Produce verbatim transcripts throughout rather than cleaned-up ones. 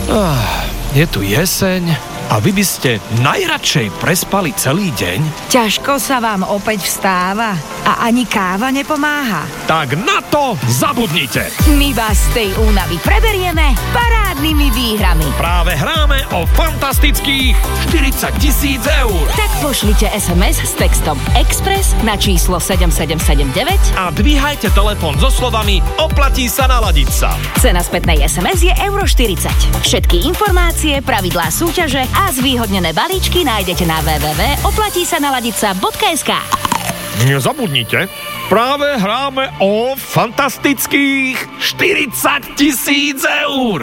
Ah, je tu jeseň a vy by ste najradšej prespali celý deň? Ťažko sa vám opäť vstáva a ani káva nepomáha. Tak na to zabudnite! My vás z tej únavy preberieme parádnymi výhrami. Práve hráme o fantastických štyridsať tisíc eur. Tak pošlite es em es s textom Express na číslo sedem sedem sedem deväť a dvíhajte telefón so slovami oplatí sa naladiť sa. Cena spätnej es em es je euro štyridsať. Všetky informácie, pravidlá súťaže a zvýhodnené balíčky nájdete na w w w bodka oplatí sa naladiť sa bodka es ká. Nezabudnite, práve hráme o fantastických štyridsať tisíc eur.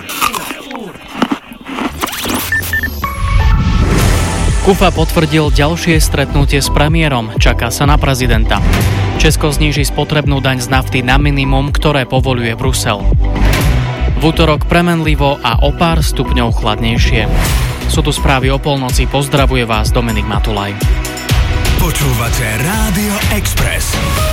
Kufa potvrdil ďalšie stretnutie s premiérom. Čaká sa na prezidenta. Česko zníži spotrebnú daň z nafty na minimum, ktoré povoľuje Brusel. V útorok premenlivo a o pár stupňov chladnejšie. Sú tu správy o polnoci, pozdravuje vás Dominik Matulaj. Počúvate Rádio Express.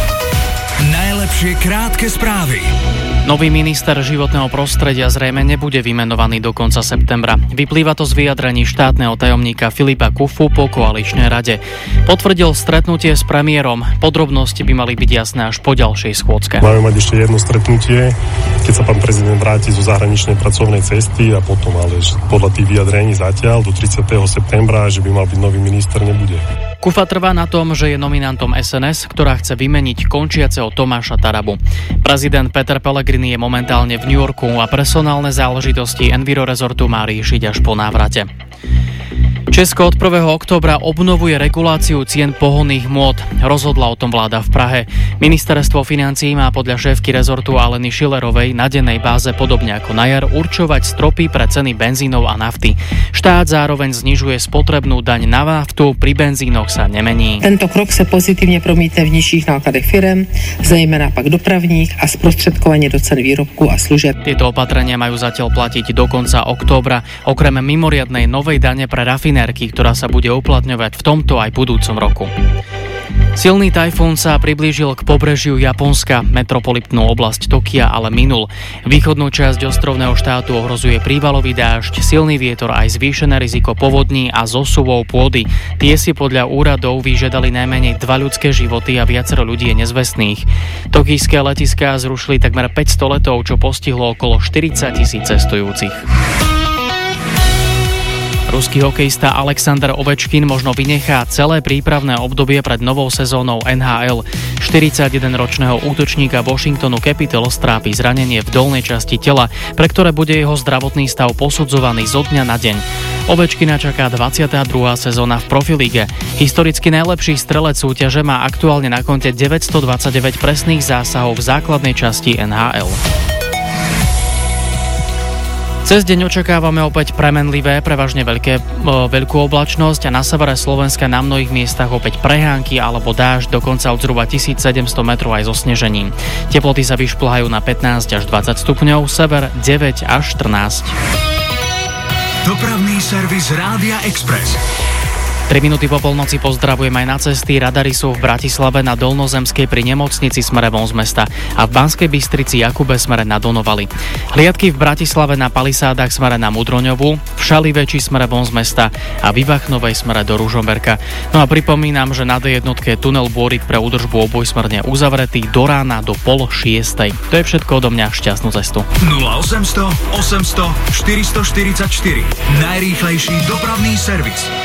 Najlepšie krátke správy. Nový minister životného prostredia zrejme nebude vymenovaný do konca septembra. Vyplýva to z vyjadrení štátneho tajomníka Filipa Kufu po koaličnej rade. Potvrdil stretnutie s premiérom. Podrobnosti by mali byť jasné až po ďalšej schôdzke. Máme mať ešte jedno stretnutie, keď sa pán prezident vráti zo zahraničnej pracovnej cesty a potom, ale podľa tých vyjadrení zatiaľ do tridsiateho septembra, že by mal byť nový minister, nebude. Kufa trvá na tom, že je nominantom es en es, ktorá chce vymeniť končiaceho Tomáša Tarabu. Prezident Peter Pellegrini je momentálne v New Yorku a personálne záležitosti Enviro Resortu má riešiť až po návrate. Česko od prvého októbra obnovuje reguláciu cien pohonných hmôt. Rozhodla o tom vláda v Prahe. Ministerstvo financií má podľa šéfky rezortu Aleny Schillerovej na dennej báze podobne ako na jar určovať stropy pre ceny benzínov a nafty. Štát zároveň znižuje spotrebnú daň na naftu, pri benzínoch sa nemení. Tento krok se pozitivně promítne v nižších nákladech firem, zejména pak dopravních a sprostředkovanie do cen výrobků a služeb. Tieto opatrenia majú zatiaľ platiť do konca októbra, okrem mimoriadnej novej dane pre rafinérky, ktorá sa bude uplatňovať v tomto aj budúcom roku. Silný tajfún sa priblížil k pobrežiu Japonska, metropolitnú oblasť Tokia ale minul. Východnú časť ostrovného štátu ohrozuje prívalový dážď, silný vietor aj zvýšené riziko povodní a zosuvov pôdy. Tie si podľa úradov vyžiadali najmenej dva ľudské životy a viacero ľudí je nezvestných. Tokijské letiská zrušili takmer päťsto letov, čo postihlo okolo štyridsať tisíc cestujúcich. Ruský hokejista Alexander Ovečkin možno vynechá celé prípravné obdobie pred novou sezónou en há el. štyridsaťjedenročného útočníka Washingtonu Capitals trápi zranenie v dolnej časti tela, pre ktoré bude jeho zdravotný stav posudzovaný zo dňa na deň. Ovečkina čaká dvadsiata druhá sezóna v profilíge. Historicky najlepší strelec súťaže má aktuálne na konte deväťstodvadsaťdeväť presných zásahov v základnej časti en há el. Cez deň očakávame opäť premenlivé, prevažne veľké, veľkú oblačnosť a na severe Slovenska na mnohých miestach opäť prehánky alebo dážď, dokonca od zhruba tisícsedemsto metrov aj so snežením. Teploty sa vyšplhajú na pätnásť až dvadsať stupňov, sever deväť až štrnásť. Dopravný servis Rádia Express. tri minúty po polnoci pozdravujem aj na cesty. Radary sú v Bratislave na Dolnozemskej pri nemocnici smere von z mesta a v Banskej Bystrici Jakube smere na Donovali. Hliadky v Bratislave na Palisádach smere na Mudroňovu, v Šaliveči smere von z mesta a v Ivachnovej smere do Ružomberka. No a pripomínam, že na dé jednotke je tunel Bôrik pre údržbu obojsmerne uzavretý do rána do pol šiestej. To je všetko odo mňa, šťastnú cestu. nula osemsto osemsto štyristoštyridsaťštyri. Najrýchlejší dopravný servis.